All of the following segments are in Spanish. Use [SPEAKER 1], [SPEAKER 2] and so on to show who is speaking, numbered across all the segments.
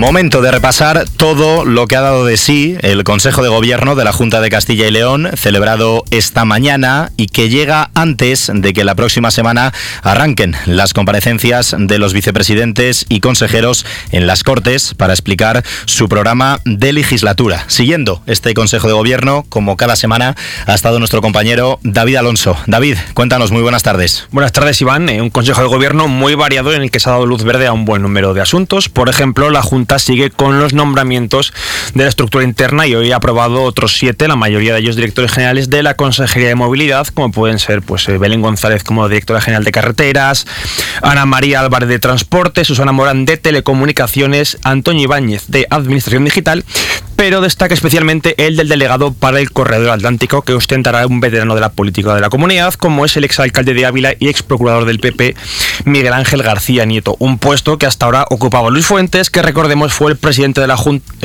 [SPEAKER 1] Momento de repasar todo lo que ha dado de sí el Consejo de Gobierno de la Junta de Castilla y León, celebrado esta mañana y que llega antes de que la próxima semana arranquen las comparecencias de los vicepresidentes y consejeros en las Cortes para explicar su programa de legislatura. Siguiendo este Consejo de Gobierno, como cada semana, ha estado nuestro compañero David Alonso. David, cuéntanos, muy buenas tardes.
[SPEAKER 2] Buenas tardes, Iván. Un Consejo de Gobierno muy variado en el que se ha dado luz verde a un buen número de asuntos. Por ejemplo, la Junta sigue con los nombramientos de la estructura interna y hoy ha aprobado otros 7, la mayoría de ellos directores generales de la Consejería de Movilidad, como pueden ser Belén González como directora general de Carreteras, Ana María Álvarez de Transporte, Susana Morán de Telecomunicaciones, Antonio Ibáñez de Administración Digital, pero destaca especialmente el del delegado para el Corredor Atlántico, que ostentará un veterano de la política de la comunidad, como es el exalcalde de Ávila y exprocurador del PP, Miguel Ángel García Nieto, un puesto que hasta ahora ocupaba Luis Fuentes, que recordemos fue el presidente de las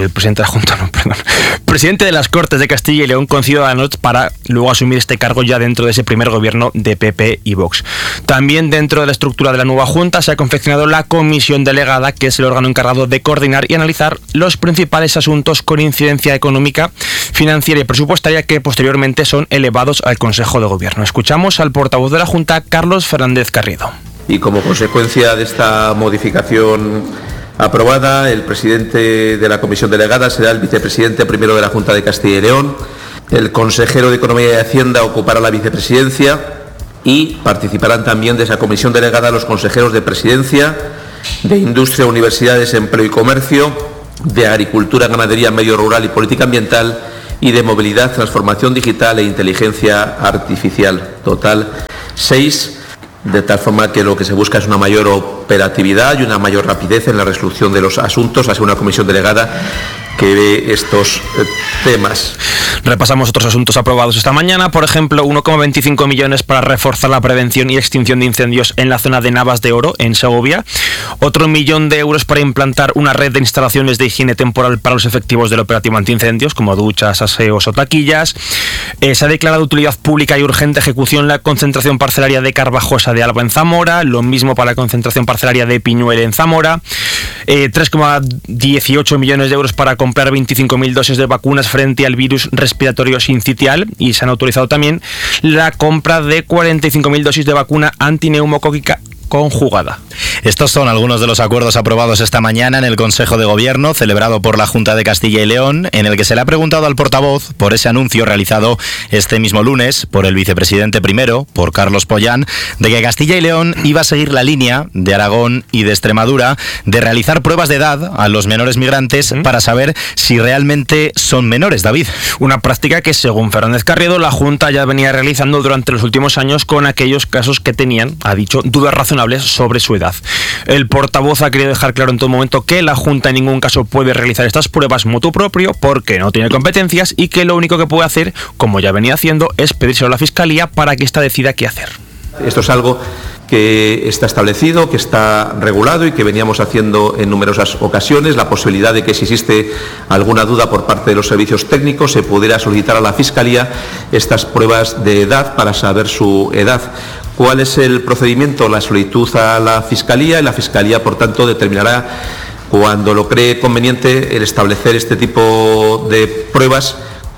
[SPEAKER 2] Cortes de Castilla y León con Ciudadanos, para luego asumir este cargo ya dentro de ese primer gobierno de PP y Vox. También dentro de la estructura de la nueva Junta se ha confeccionado la comisión delegada, que es el órgano encargado de coordinar y analizar los principales asuntos con incidencia económica, financiera y presupuestaria que posteriormente son elevados al Consejo de Gobierno. Escuchamos al portavoz de la Junta, Carlos Fernández Carriedo.
[SPEAKER 3] Y como consecuencia de esta modificación aprobada, el presidente de la comisión delegada será el vicepresidente primero de la Junta de Castilla y León. El consejero de Economía y Hacienda ocupará la vicepresidencia y participarán también de esa comisión delegada los consejeros de Presidencia, de Industria, Universidades, Empleo y Comercio, de Agricultura, Ganadería, Medio Rural y Política Ambiental, y de Movilidad, Transformación Digital e Inteligencia Artificial. Total 6, de tal forma que lo que se busca es una mayor operatividad y una mayor rapidez en la resolución de los asuntos, hacia una comisión delegada que ve estos temas.
[SPEAKER 2] Repasamos otros asuntos aprobados esta mañana. Por ejemplo, 1,25 millones para reforzar la prevención y extinción de incendios en la zona de Navas de Oro, en Segovia. Otro 1 millón de euros para implantar una red de instalaciones de higiene temporal para los efectivos del operativo antiincendios, como duchas, aseos o taquillas. Se ha declarado utilidad pública y urgente ejecución la concentración parcelaria de Carvajosa de Alba en Zamora. Lo mismo para la concentración parcelaria de Piñuel en Zamora. 3,18 millones de euros para comprar 25.000 dosis de vacunas frente al virus respiratorio sincitial, y se han autorizado también la compra de 45.000 dosis de vacuna antineumocócica conjugada.
[SPEAKER 1] Estos son algunos de los acuerdos aprobados esta mañana en el Consejo de Gobierno celebrado por la Junta de Castilla y León, en el que se le ha preguntado al portavoz por ese anuncio realizado este mismo lunes por el vicepresidente primero, por Carlos Pollán, de que Castilla y León iba a seguir la línea de Aragón y de Extremadura de realizar pruebas de edad a los menores migrantes para saber si realmente son menores. David.
[SPEAKER 2] Una práctica que, según Fernández Carriedo, la Junta ya venía realizando durante los últimos años con aquellos casos que tenían, ha dicho, dudas razonables sobre su edad. El portavoz ha querido dejar claro en todo momento que la Junta en ningún caso puede realizar estas pruebas motu propio porque no tiene competencias, y que lo único que puede hacer, como ya venía haciendo, es pedírselo a la Fiscalía para que ésta decida qué hacer.
[SPEAKER 3] Esto es algo que está establecido, que está regulado y que veníamos haciendo en numerosas ocasiones. La posibilidad de que, si existe alguna duda por parte de los servicios técnicos, se pudiera solicitar a la Fiscalía estas pruebas de edad para saber su edad. ¿Cuál es el procedimiento? La solicitud a la Fiscalía, y la Fiscalía, por tanto, determinará, cuando lo cree conveniente, el establecer este tipo de pruebas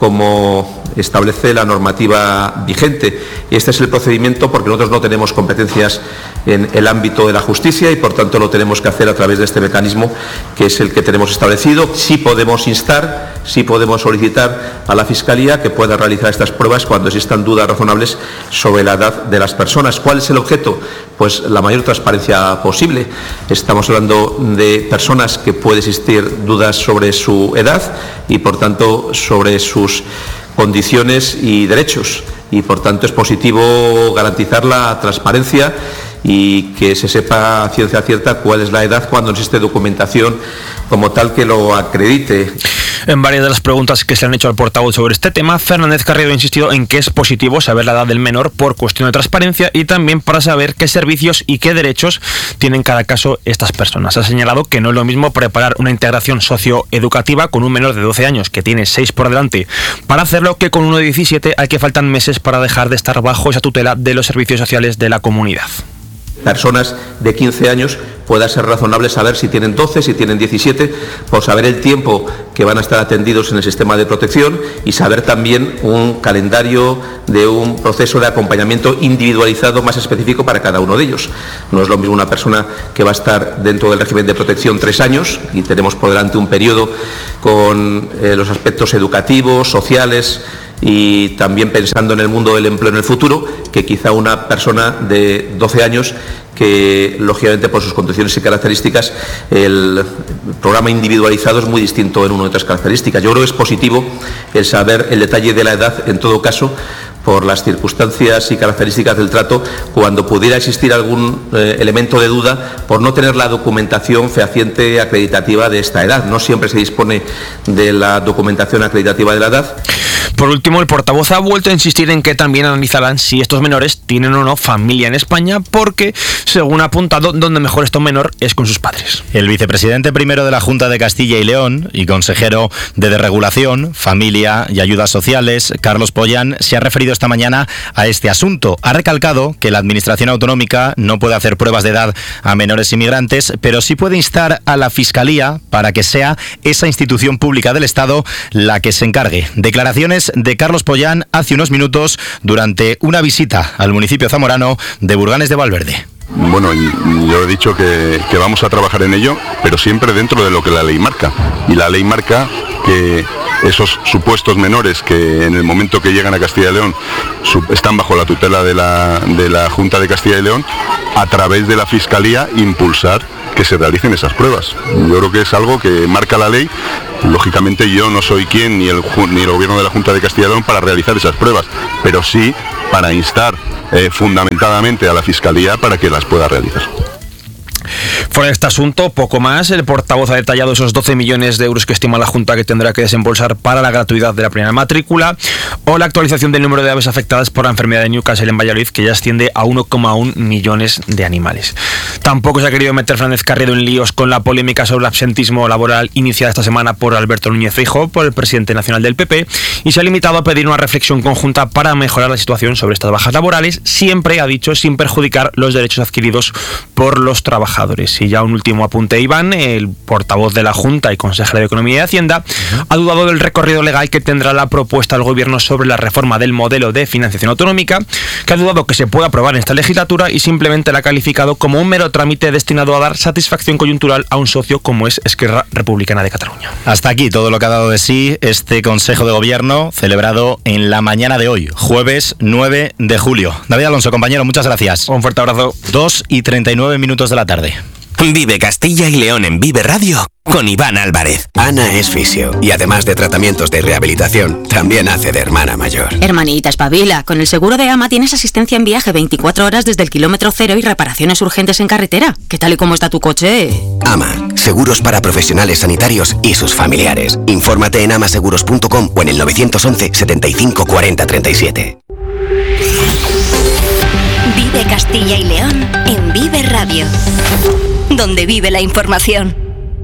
[SPEAKER 3] como establece la normativa vigente. Y este es el procedimiento, porque nosotros no tenemos competencias en el ámbito de la justicia y por tanto lo tenemos que hacer a través de este mecanismo, que es el que tenemos establecido. Sí podemos instar, sí podemos solicitar a la Fiscalía que pueda realizar estas pruebas cuando existan dudas razonables sobre la edad de las personas. ¿Cuál es el objeto? Pues la mayor transparencia posible. Estamos hablando de personas que puede existir dudas sobre su edad y por tanto sobre sus condiciones y derechos, y por tanto es positivo garantizar la transparencia y que se sepa a ciencia cierta cuál es la edad cuando no existe documentación como tal que lo acredite.
[SPEAKER 2] En varias de las preguntas que se han hecho al portavoz sobre este tema, Fernández Carriedo ha insistido en que es positivo saber la edad del menor por cuestión de transparencia y también para saber qué servicios y qué derechos tienen en cada caso estas personas. Ha señalado que no es lo mismo preparar una integración socioeducativa con un menor de 12 años que tiene 6 por delante para hacerlo, que con uno de 17 al que faltan meses para dejar de estar bajo esa tutela de los servicios sociales de la comunidad.
[SPEAKER 3] personas de 15 años pueda ser razonable saber si tienen 12, si tienen 17, por saber el tiempo que van a estar atendidos en el sistema de protección y saber también un calendario de un proceso de acompañamiento individualizado más específico para cada uno de ellos. No es lo mismo una persona que va a estar dentro del régimen de protección 3 años y tenemos por delante un periodo con los aspectos educativos, sociales y también pensando en el mundo del empleo en el futuro, que quizá una persona de 12 años que, lógicamente, por sus condiciones y características, el programa individualizado es muy distinto en una de otras características. Yo creo que es positivo el saber el detalle de la edad, en todo caso, por las circunstancias y características del trato, cuando pudiera existir algún elemento de duda por no tener la documentación fehaciente acreditativa de esta edad. No siempre se dispone de la documentación acreditativa de la edad.
[SPEAKER 2] Por último, el portavoz ha vuelto a insistir en que también analizarán si estos menores tienen o no familia en España, porque, según ha apuntado, donde mejor está un menor es con sus padres.
[SPEAKER 1] El vicepresidente primero de la Junta de Castilla y León y consejero de Desregulación, Familia y Ayudas Sociales, Carlos Pollán, se ha referido esta mañana a este asunto. Ha recalcado que la Administración Autonómica no puede hacer pruebas de edad a menores inmigrantes, pero sí puede instar a la Fiscalía para que sea esa institución pública del Estado la que se encargue. Declaraciones de Carlos Pollán hace unos minutos durante una visita al municipio zamorano de Burganes de Valverde.
[SPEAKER 4] Bueno, yo he dicho que vamos a trabajar en ello, pero siempre dentro de lo que la ley marca. Y la ley marca que esos supuestos menores que en el momento que llegan a Castilla y León están bajo la tutela de la Junta de Castilla y León, a través de la Fiscalía impulsar que se realicen esas pruebas. Yo creo que es algo que marca la ley. Lógicamente yo no soy quien ni el gobierno de la Junta de Castilla y León para realizar esas pruebas, pero sí para instar fundamentadamente a la Fiscalía para que las pueda realizar.
[SPEAKER 2] Fuera de este asunto, poco más. El portavoz ha detallado esos 12 millones de euros que estima la Junta que tendrá que desembolsar para la gratuidad de la primera matrícula, o la actualización del número de aves afectadas por la enfermedad de Newcastle en Valladolid, que ya asciende a 1,1 millones de animales. Tampoco se ha querido meter Fernández Carriedo en líos con la polémica sobre el absentismo laboral iniciada esta semana por Alberto Núñez Feijóo, por el presidente nacional del PP, y se ha limitado a pedir una reflexión conjunta para mejorar la situación sobre estas bajas laborales, siempre, ha dicho, sin perjudicar los derechos adquiridos por los trabajadores. Y ya un último apunte, Iván, el portavoz de la Junta y consejero de Economía y Hacienda, ha dudado del recorrido legal que tendrá la propuesta del Gobierno sobre la reforma del modelo de financiación autonómica, que ha dudado que se pueda aprobar en esta legislatura y simplemente la ha calificado como un mero trámite destinado a dar satisfacción coyuntural a un socio como es Esquerra Republicana de Cataluña.
[SPEAKER 1] Hasta aquí todo lo que ha dado de sí este Consejo de Gobierno celebrado en la mañana de hoy, jueves 9 de julio. David Alonso, compañero, muchas gracias.
[SPEAKER 2] Un fuerte abrazo.
[SPEAKER 1] 2:39 de la tarde.
[SPEAKER 5] Vive Castilla y León en Vive Radio con Iván Álvarez.
[SPEAKER 6] Ana es fisio y además de tratamientos de rehabilitación, también hace de hermana mayor.
[SPEAKER 7] Hermanita, espabila. Con el seguro de AMA tienes asistencia en viaje 24 horas desde el kilómetro cero y reparaciones urgentes en carretera. ¿Qué tal y cómo está tu coche?
[SPEAKER 6] AMA, seguros para profesionales sanitarios y sus familiares. Infórmate en amaseguros.com o en el 911 75 40 37.
[SPEAKER 8] Vive Castilla y León en Vive Radio, donde vive la información.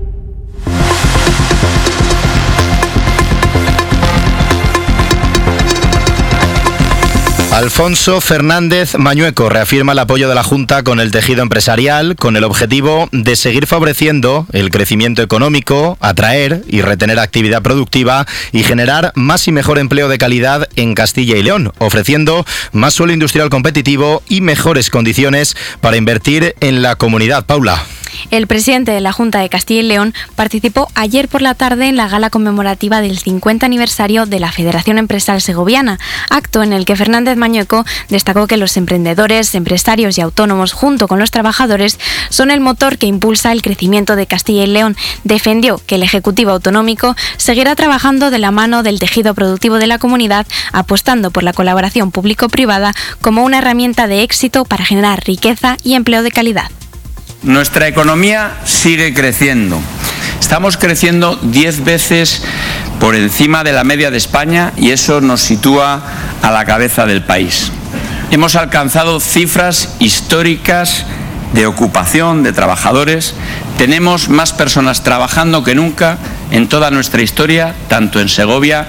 [SPEAKER 1] Alfonso Fernández Mañueco reafirma el apoyo de la Junta con el tejido empresarial, con el objetivo de seguir favoreciendo el crecimiento económico, atraer y retener actividad productiva y generar más y mejor empleo de calidad en Castilla y León, ofreciendo más suelo industrial competitivo y mejores condiciones para invertir en la comunidad. Paula.
[SPEAKER 9] El presidente de la Junta de Castilla y León participó ayer por la tarde en la gala conmemorativa del 50 aniversario de la Federación Empresarial Segoviana, acto en el que Fernández Mañueco destacó que los emprendedores, empresarios y autónomos, junto con los trabajadores, son el motor que impulsa el crecimiento de Castilla y León. Defendió que el Ejecutivo Autonómico seguirá trabajando de la mano del tejido productivo de la comunidad, apostando por la colaboración público-privada como una herramienta de éxito para generar riqueza y empleo de calidad.
[SPEAKER 10] Nuestra economía sigue creciendo. Estamos creciendo 10 veces por encima de la media de España y eso nos sitúa a la cabeza del país. Hemos alcanzado cifras históricas de ocupación de trabajadores. Tenemos más personas trabajando que nunca en toda nuestra historia, tanto en Segovia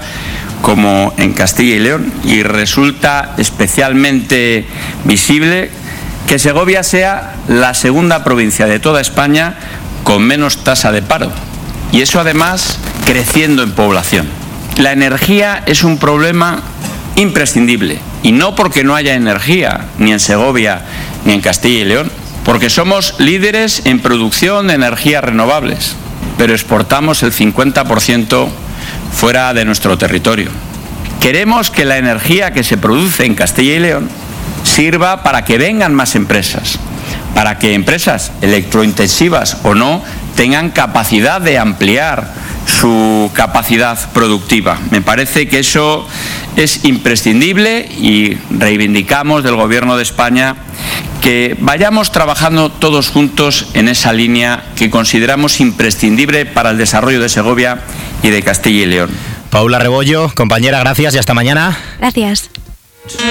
[SPEAKER 10] como en Castilla y León, y resulta especialmente visible que Segovia sea la segunda provincia de toda España con menos tasa de paro. Y eso además creciendo en población. La energía es un problema imprescindible. Y no porque no haya energía, ni en Segovia, ni en Castilla y León, porque somos líderes en producción de energías renovables, pero exportamos el 50% fuera de nuestro territorio. Queremos que la energía que se produce en Castilla y León sirva para que vengan más empresas, para que empresas electrointensivas o no tengan capacidad de ampliar su capacidad productiva. Me parece que eso es imprescindible y reivindicamos del Gobierno de España que vayamos trabajando todos juntos en esa línea que consideramos imprescindible para el desarrollo de Segovia y de Castilla y León.
[SPEAKER 1] Paula Rebollo, compañera, gracias y hasta mañana.
[SPEAKER 9] Gracias.